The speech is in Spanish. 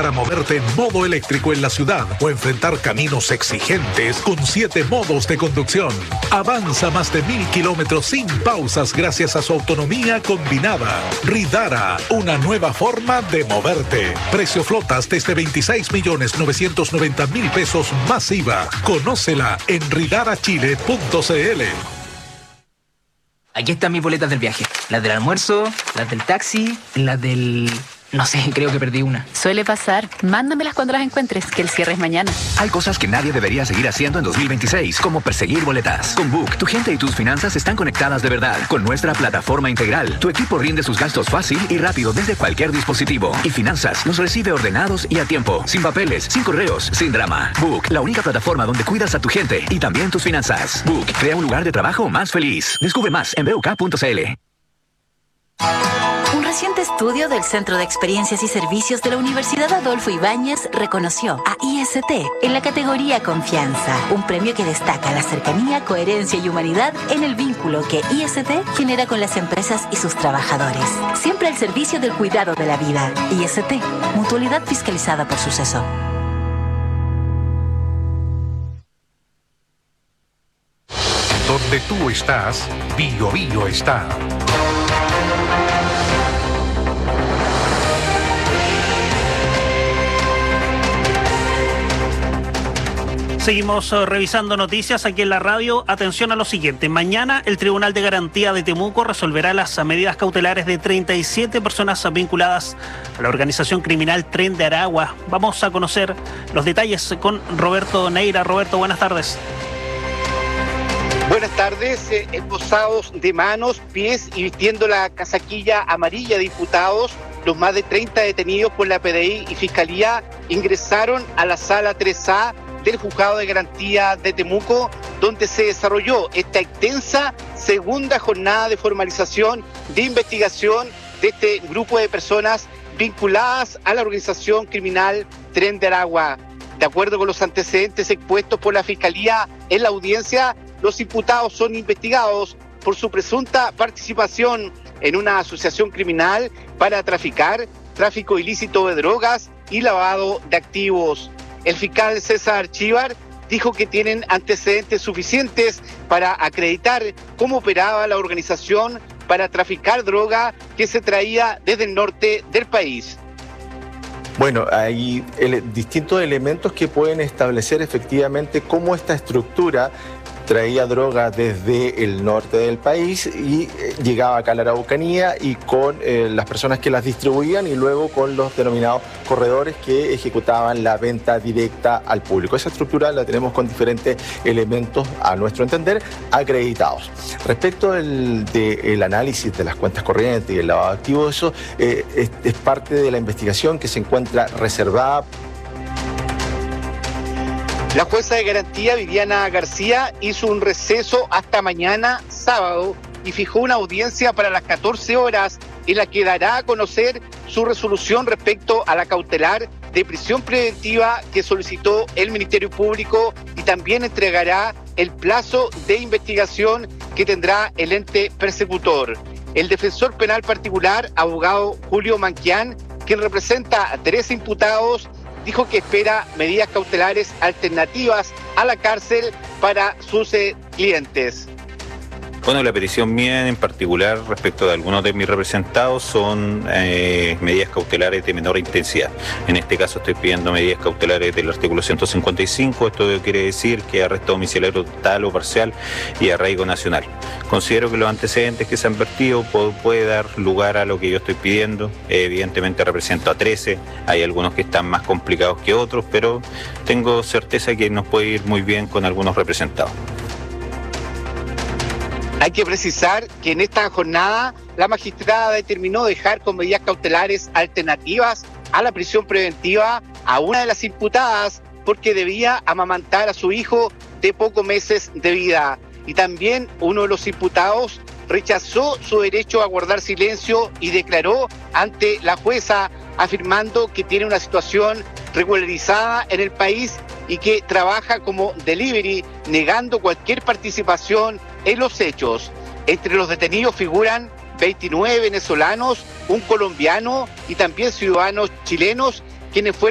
para moverte en modo eléctrico en la ciudad o enfrentar caminos exigentes con 7 modos de conducción. Avanza más de 1000 kilómetros sin pausas gracias a su autonomía combinada. Ridara, una nueva forma de moverte. Precio flotas desde 26.990.000 pesos más IVA. Conócela en ridarachile.cl. Aquí están mis boletas del viaje. Las del almuerzo, las del taxi, las del... No sé, creo que perdí una. Suele pasar. Mándamelas cuando las encuentres, que el cierre es mañana. Hay cosas que nadie debería seguir haciendo en 2026, como perseguir boletas. Con Book, tu gente y tus finanzas están conectadas de verdad. Con nuestra plataforma integral, tu equipo rinde sus gastos fácil y rápido desde cualquier dispositivo. Y finanzas los recibe ordenados y a tiempo. Sin papeles, sin correos, sin drama. Book, la única plataforma donde cuidas a tu gente y también tus finanzas. Book, crea un lugar de trabajo más feliz. Descubre más en buk.cl. Un reciente estudio del Centro de Experiencias y Servicios de la Universidad Adolfo Ibáñez reconoció a IST en la categoría Confianza, un premio que destaca la cercanía, coherencia y humanidad en el vínculo que IST genera con las empresas y sus trabajadores. Siempre al servicio del cuidado de la vida. IST, mutualidad fiscalizada por Suceso. Donde tú estás, Bio Bio está. Seguimos revisando noticias aquí en la radio. Atención a lo siguiente. Mañana el Tribunal de Garantía de Temuco resolverá las medidas cautelares de 37 personas vinculadas a la organización criminal Tren de Aragua. Vamos a conocer los detalles con Roberto Neira. Roberto, buenas tardes. Buenas tardes. Esposados de manos, pies y vistiendo la casaquilla amarilla de imputados, los más de 30 detenidos por la PDI y Fiscalía ingresaron a la sala 3A del Juzgado de Garantía de Temuco, donde se desarrolló esta extensa segunda jornada de formalización de investigación de este grupo de personas vinculadas a la organización criminal Tren de Aragua. De acuerdo con los antecedentes expuestos por la Fiscalía en la audiencia, los imputados son investigados por su presunta participación en una asociación criminal para tráfico ilícito de drogas y lavado de activos. El fiscal César Chívar dijo que tienen antecedentes suficientes para acreditar cómo operaba la organización para traficar droga que se traía desde el norte del país. Bueno, hay distintos elementos que pueden establecer efectivamente cómo esta estructura traía droga desde el norte del país y llegaba acá a la Araucanía y con las personas que las distribuían y luego con los denominados corredores que ejecutaban la venta directa al público. Esa estructura la tenemos con diferentes elementos, a nuestro entender, acreditados. Respecto del análisis de las cuentas corrientes y el lavado de activos, eso es parte de la investigación que se encuentra reservada. La jueza de garantía, Viviana García, hizo un receso hasta mañana, sábado, y fijó una audiencia para las 14 horas en la que dará a conocer su resolución respecto a la cautelar de prisión preventiva que solicitó el Ministerio Público y también entregará el plazo de investigación que tendrá el ente persecutor. El defensor penal particular, abogado Julio Manquián, quien representa a 13 imputados, dijo que espera medidas cautelares alternativas a la cárcel para sus clientes. Bueno, la petición mía en particular respecto de algunos de mis representados son medidas cautelares de menor intensidad. En este caso estoy pidiendo medidas cautelares del artículo 155, esto quiere decir que arresto domiciliario total o parcial y arraigo nacional. Considero que los antecedentes que se han vertido puede dar lugar a lo que yo estoy pidiendo. Evidentemente represento a 13, hay algunos que están más complicados que otros, pero tengo certeza que nos puede ir muy bien con algunos representados. Hay que precisar que en esta jornada la magistrada determinó dejar con medidas cautelares alternativas a la prisión preventiva a una de las imputadas porque debía amamantar a su hijo de pocos meses de vida. Y también uno de los imputados rechazó su derecho a guardar silencio y declaró ante la jueza afirmando que tiene una situación regularizada en el país y que trabaja como delivery, negando cualquier participación en los hechos. Entre los detenidos figuran 29 venezolanos, un colombiano y también ciudadanos chilenos, quienes fueron